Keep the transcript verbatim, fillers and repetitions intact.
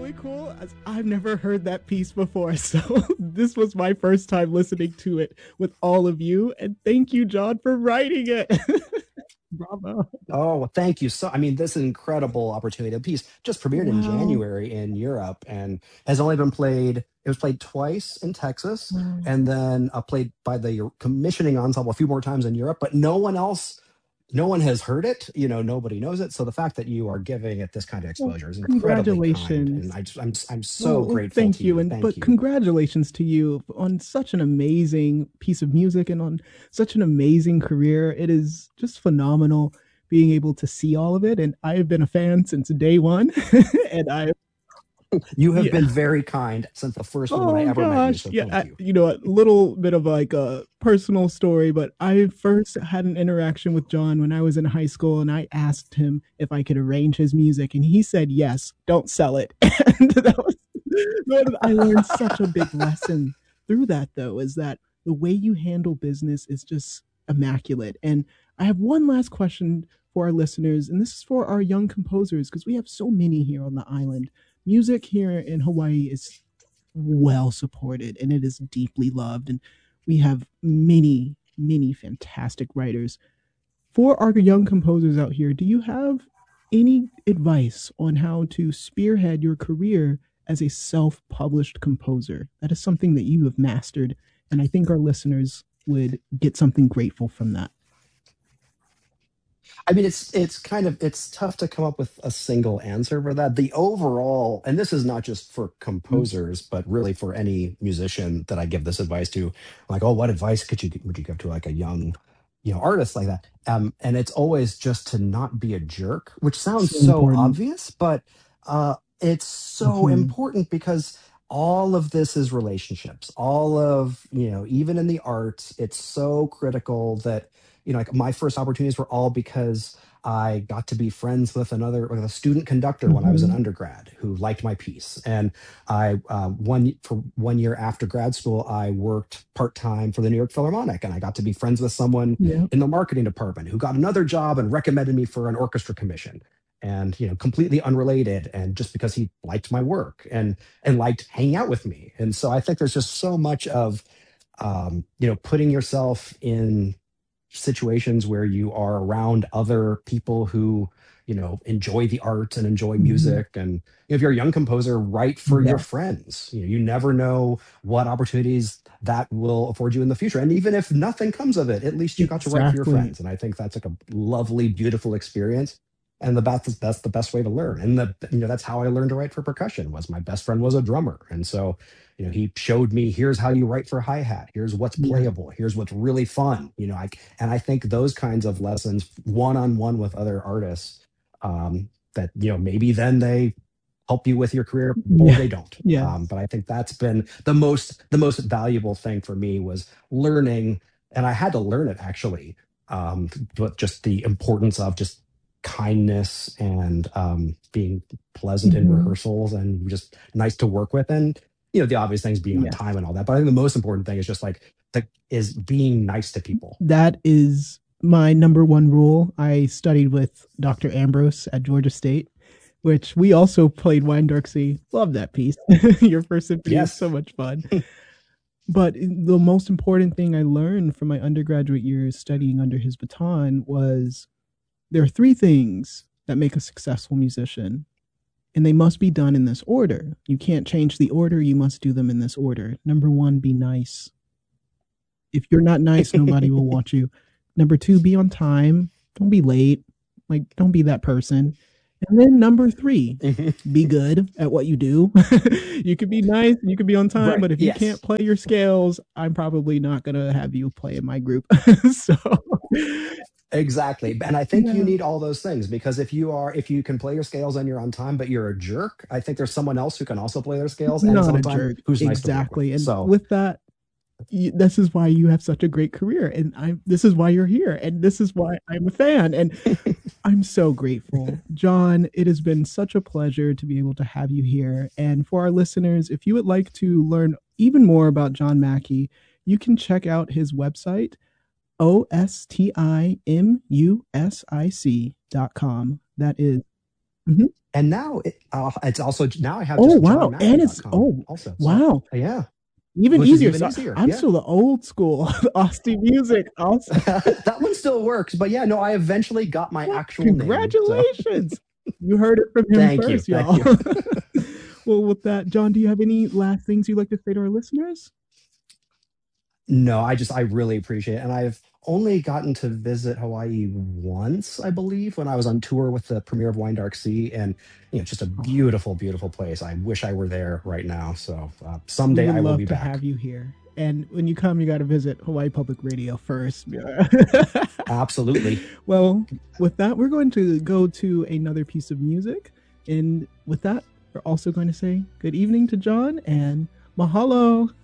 really cool? As I've never heard that piece before, so this was my first time listening to it with all of you, and thank you, John, for writing it. Bravo! Oh, well, thank you. So, I mean, this is an incredible opportunity. The piece just premiered in Wow! January in Europe and has only been played. It was played twice in Texas, Wow! and then uh, played by the commissioning ensemble a few more times in Europe. But no one else, no one has heard it. You know, nobody knows it. So the fact that you are giving it this kind of Well, exposure is incredibly kind, and congratulations. I just, I'm I'm so Well, well, grateful thank to you, you. and Thank but you. congratulations to you on such an amazing piece of music and on such an amazing career. It is just phenomenal being able to see all of it, and I have been a fan since day one, and I You have yeah. been very kind since the first moment I Oh ever met you. gosh, So yeah. thank I, you. you know, a little bit of like a personal story, but I first had an interaction with John when I was in high school, and I asked him if I could arrange his music, and he said yes. Don't sell it, and that was, I learned such a big lesson through that. Though, is that the way you handle business is just immaculate. And I have one last question for our listeners, and this is for our young composers because we have so many here on the island. Music here in Hawaii is well supported and it is deeply loved. And we have many, many fantastic writers. For our young composers out here, do you have any advice on how to spearhead your career as a self published composer? That is something that you have mastered. And I think our listeners would get something grateful from that. I mean, it's it's kind of it's tough to come up with a single answer for that. The overall, and this is not just for Mm. composers, but really for any musician that I give this advice to, like, oh, what advice could you would you give to like a young, you know, artist like that? Um, and it's always just to not be a jerk, which sounds So so important. obvious, but uh, it's so Mhm. important because all of this is relationships. All of, you know, even in the arts, it's so critical that you know, like my first opportunities were all because I got to be friends with another, with a student conductor when I was an Mhm. undergrad who liked my piece. And I, uh, one for one year after grad school, I worked part time for the New York Philharmonic, and I got to be friends with someone Yeah. in the marketing department who got another job and recommended me for an orchestra commission. And you know, completely unrelated, and just because he liked my work and and liked hanging out with me. And so I think there's just so much of um, you know, putting yourself in situations where you are around other people who you know enjoy the art and enjoy Mhm. music, and if you're a young composer, write for your Yes. friends. You know, you never know what opportunities that will afford you in the future, and even if nothing comes of it, at least you got to write for your Exactly. friends, and I think that's like a lovely, beautiful experience. And the best that's the best way to learn. And the you know that's how I learned to write for percussion. Was my best friend was a drummer, and so you know he showed me, here's how you write for hi-hat, here's what's Yeah. playable, here's what's really fun. you know I and I think those kinds of lessons, one-on-one with other artists, um, that you know maybe then they help you with your career or Yeah. they don't. Um, Yes. but I think that's been the most the most valuable thing for me, was learning, and I had to learn it actually. Um, but just the importance of just kindness and um, being pleasant in Mhm. rehearsals and just nice to work with, and you know the obvious things, being on Yes. time and all that. But I think the most important thing is just like the is being nice to people. That is my number one rule. I studied with Doctor Ambrose at Georgia State, which we also played Wine Darksea. Love that piece. Your first symphony is so Yes. much fun. But the most important thing I learned from my undergraduate years studying under his baton was there are three things that make a successful musician, and they must be done in this order. You can't change the order, you must do them in this order. Number one, be nice. If you're not nice, nobody will want you. Number two, be on time. Don't be late. Like, don't be that person. And then number three, be good at what you do. You could be nice, you could be on time, Right. but if you can't Yes. play your scales, I'm probably not gonna have you play in my group. So, Exactly. And I think you yeah, need all those things, because if you are if you can play your scales and you're on time, but you're a jerk, I think there's someone else who can also play their scales and is not on a time, jerk. who's nice to work with. Exactly. And So with that, you, this is why you have such a great career, and I. This is why you're here, and this is why I'm a fan. And I'm so grateful. John, it has been such a pleasure to be able to have you here. And for our listeners, if you would like to learn even more about John Mackey, you can check out his website, O S T I M U S I C dot com. That is Mhm. And now it, uh, it's also now I have Oh just john wow, and mackie dot it's com oh also. So wow, yeah, even which is easier. even So easier. I'm Yeah. still the old school Austin Music. Also, That one still works, but yeah, no, I eventually got my well, actual name. So congratulations! You heard it from him thank you. first, Thank y'all. you. Well, with that, John, do you have any last things you'd like to say to our listeners? No, I just I really appreciate it. And I've only gotten to visit Hawaii once, I believe, when I was on tour with the premiere of Wine Dark Sea. And you know, just a Oh, beautiful, beautiful place. I wish I were there right now. So uh, we someday would I will love be to back. have you here. And when you come, you got to visit Hawaii Public Radio first. Absolutely. Well, with that, we're going to go to another piece of music. And with that, we're also going to say good evening to John and mahalo.